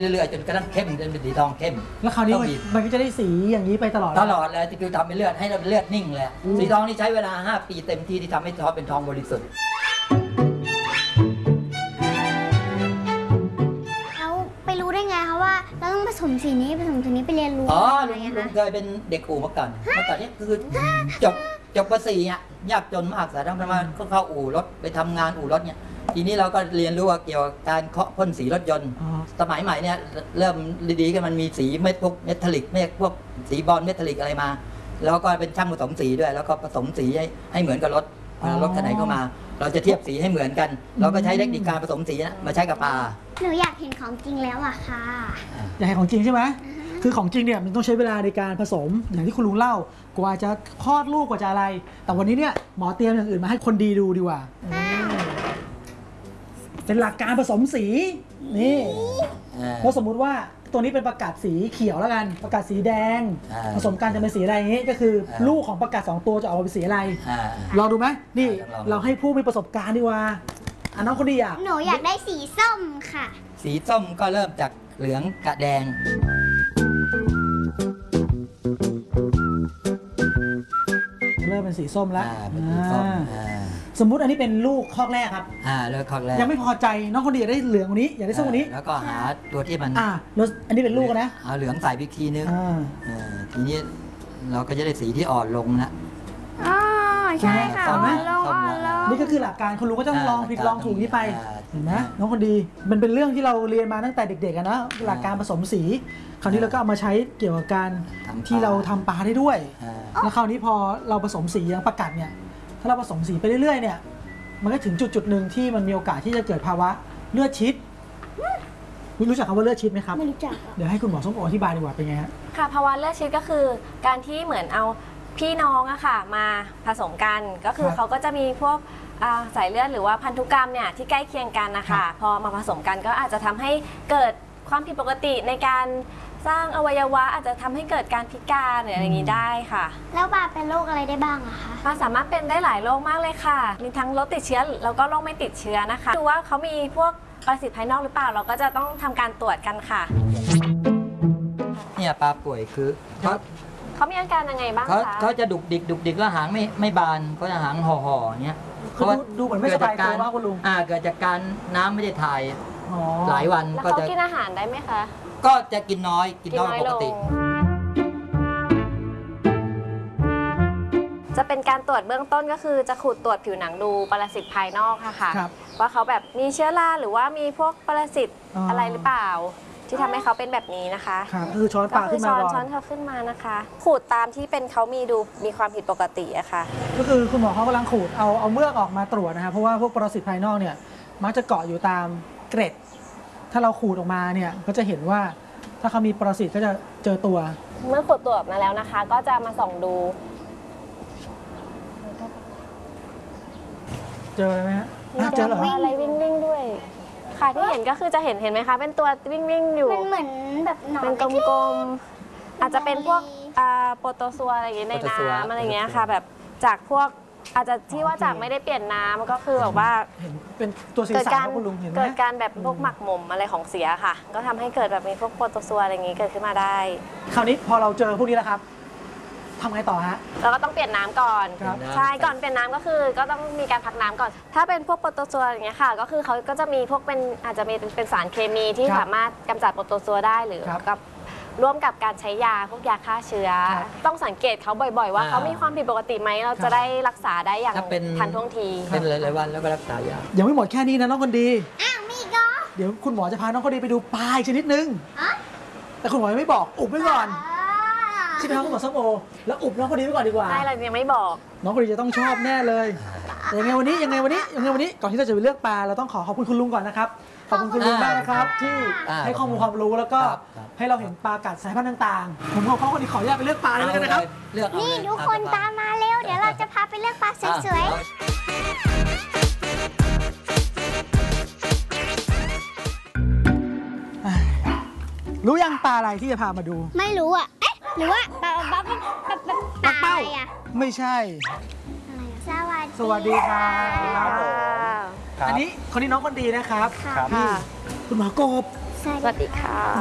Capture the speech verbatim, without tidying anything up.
เรื่อยๆจนกระทั่งเข้มจนเป็นสีทองเข้มแล้วคราวนี้มันก็จะได้สีอย่างนี้ไปตลอดตลอดเลยที่คือทำเป็นเลือดให้เราเป็นเลือดนิ่งเลยสีทองนี่ใช้เวลาห้าปีเต็มที่ที่ทำให้ทองเป็นทองบริสุทธิ์แล้วไปรู้ได้ไงคะว่าเราต้องผสมสีนี้ผสมสีนี้ไปเรียนรู้อ๋อลุงลุงเคยเป็นเด็กอู่มาก่อนเมื่อก่อนนี้คือจบจบป.สี่อ่ะยากจนมากแต่ทั้งประมาณก็เข้าอู่รถไปทำงานอู่รถเนี่ยทีนี้เราก็เรียนรู้ว่าเกี่ยวกับการเคาะพ่นสีรถยนต์สมัยใหม่เนี่ยเริ่มดีๆกันมันมีสีเม็ดพวกเมทัลลิกเม็ดพวกสีบอลเมทัลลิกอะไรมาแล้วก็เป็นช่างผสมสีด้วยแล้วก็ผสมสีให้ให้เหมือนกับรถรถคันไหนเข้ามาเราจะเทียบสีให้เหมือนกันเราก็ใช้เทคนิคการผสมสีนะมาใช้กับปลาหนูอยากเห็นของจริงแล้วอะค่ะอยากเห็นของจริงใช่ไหมคือของจริงเนี่ยมันต้องใช้เวลาในการผสมอย่างที่คุณลุงเล่ากว่าจะคลอดลูกกว่าจะอะไรแต่วันนี้เนี่ยหมอเตรียมอย่างอื่นมาให้คนดีดูดีกว่าเป็นหลักการผสมสีนี่เพราะสมมุติว่าตัวนี้เป็นประกาศสีเขียวแล้วกันประกาศสีแดงผสมกันจะเป็นสีอะไรอย่างนี้ก็คือลูกของประกาศสองตัวจะออกมาเป็นสีอะไรลองดูไหมนี่เราให้ผู้มีประสบการณ์ดีกว่าอ่ะน้องคนดีอ่ะหนูอยากได้สีส้มค่ะสีส้มก็เริ่มจากเหลืองกับแดงเริ่มเป็นสีส้มแล้วสมมุติอันนี้เป็นลูกคอกแรกครับอ่าเลือกคอกแรกยังไม่พอใจน้องคนดีอยากได้เหลืองกว่านี้อยากได้ส้มกว่านี้แล้วก็หาตัวที่มันอ่าแล้วอันนี้เป็นลูกนะเอาเหลืองใส่อีกทีนึงอ่าทีนี้เราก็จะได้สีที่อ่อนลงนะอ๋อใช่ค่ะอ่อนลงอ่อนลงนี่ก็คือหลักการคุณลุงก็ต้องลองผิดลองถูกนี้ไปเห็นไหมน้องคนดีมันเป็นเรื่องที่เราเรียนมาตั้งแต่เด็กๆกันนะหลักการผสมสีคราวนี้เราก็เอามาใช้เกี่ยวกับการที่เราทำปลาได้ด้วยแล้วคราวนี้พอเราผสมสีอย่างประกัดเนี่ยถ้าเราผสมสีไปเรื่อยๆเนี่ยมันก็ถึงจุดจุดหนึ่งที่มันมีโอกาสที่จะเกิดภาวะเลือดชิดรู้จักคำว่าเลือดชิดไหมครับไม่รู้จักเดี๋ยวให้คุณหมอส้มโออธิบายดีกว่าเป็นไงฮะค่ะภาวะเลือดชิดก็คือการที่เหมือนเอาพี่น้องอะค่ะมาผสมกันก็คือเขาก็จะมีพวกสายเลือดหรือว่าพันธุกรรมเนี่ยที่ใกล้เคียงกันนะคะพอมาผสมกันก็อาจจะทำให้เกิดความผิดปกติในการสร้างอวัยวะอาจจะทำให้เกิดการพิการหรืออะไรอย่างนี้ได้ค่ะแล้วปลาเป็นโรคอะไรได้บ้างอะคะปลาสามารถเป็นได้หลายโรคมากเลยค่ะมีทั้งโรคติดเชื้อแล้วก็โรคไม่ติดเชื้อนะคะดูว่าเขามีพวกปรสิตภายนอกหรือเปล่าเราก็จะต้องทำการตรวจกันค่ะเนี่ยปลาป่วยคือเขาเขามีอาการยังไงบ้างคะเขาจะดุกดิกดุกดิกแล้วหางไม่ไม่บานเขาจะหางห่อห่อเงี้ยเขาดูเหมือนไม่สบายตัวมากคุณลุงอ่าเกิดจากการน้ำไม่ได้ถ่ายหลายวันก็จะกินอาหารได้ไหมคะก็จะกินน้อยกินน้อยปกติจะเป็นการตรวจเบื้องต้นก็คือจะขูดตรวจผิวหนังดูปรสิตภายนอกค่ะค่ะว่าเขาแบบมีเชื้อราหรือว่ามีพวกปรสิตอะไรหรือเปล่าที่ทำให้เขาเป็นแบบนี้นะคะคือช้อนปากขึ้นมาก่อนช้อนเขาขึ้นมานะคะขูดตามที่เป็นเขามีดูมีความผิดปกติอะค่ะก็คือคุณหมอเขากำลังขูดเอาเอาเมือกออกมาตรวจนะคะเพราะว่าพวกปรสิตภายนอกเนี่ยมักจะเกาะอยู่ตามเกร็ดถ้าเราขูดออกมาเนี่ยก็จะเห็นว่าถ้าเขามีปรสิตก็จะเจอตัวเมื่อขูดตรวจมาแล้วนะคะก็จะมาส่องดูเจอไหมฮะเจออะไรวิ่งวิ่งด้วยค่ะที่เห็นก็คือจะเห็นเห็นไหมคะเป็นตัววิ่งวิ่งอยู่มันเหมือนแบบหนอนเป็นกลมๆอาจจะเป็นพวกโปรโตซัวอะไรอย่างเงี้ยในน้ำอะไรเงี้ยค่ะแบบจากพวกอาจจะที่ว่าจากไม่ได้เปลี่ยนน้ำก็คือแบบว่าเห็นเป็นตัวสีสันคุณลุงเห็นไหมเกิดการแบบพวกหมักหมมอะไรของเสียค่ะก็ทำให้เกิดแบบมีพวกโปรโตซัวอะไรอย่างงี้เกิดขึ้นมาได้คราวนี้พอเราเจอพวกนี้แล้วครับทำไงต่อฮะเราก็ต้องเปลี่ยนน้ำก่อนใช่ก่อนเปลี่ยนน้ำก็คือก็ต้องมีการพักน้ำก่อนถ้าเป็นพวกโปรโตซัวอย่างเงี้ยค่ะก็คือเขาก็จะมีพวกเป็นอาจจะมีเป็นสารเคมีที่สามารถกำจัดโปรโตซัวได้หรือกับร่วมกับการใช้ยาพวกยาฆ่าเชื้อต้องสังเกตเขาบ่อยๆว่าเขามีความผิดปกติไหมเราจะได้รักษาได้อย่างทันท่วงทีเป็นหลายๆวันแล้วก็รักษายายังไม่หมดแค่นี้นะน้องคนดีอ้าวมีก็เดี๋ยวคุณหมอจะพาน้องคนดีไปดูปลาอีกชนิดนึงแต่คุณหมอยังไม่บอกอุบไว้ก่อนใช่ไหมครับคุณหมอส้มโอแล้วอุบน้องคนดีไว้ก่อนดีกว่าใช่เรายังไม่บอกน้องคนดีจะต้องชอบแน่เลยยังไงวันนี้ยังไงวันนี้ยังไงวันนี้ก่อนที่เราจะไปเลือกปลาเราต้องขอขอบคุณคุณลุงก่อนนะครับขอบคุณคุณลุงมากนะครับที่ให้ข้อมูลความรู้แล้วก็ให้เราเห็นปลากัดสายพันธุ์ต่างๆผมขอเขาคนนี้ขออนุญาตไปเลือกปลาเลยกันนะครับนี่ทุกคนตามมาเร็วเดี๋ยวเราจะพาไปเลือกปลาสวยๆรู้ยังปลาอะไรที่จะพามาดูไม่รู้อ่ะเอ๊ะหรือว่าปลาปลาปลาปลาอะไรอ่ะไม่ใช่สวัสดีสวัสดีครับอันนี้คนนี้น้องคนดีนะครับนี่คุณหมอกบสวัสดีค่ะ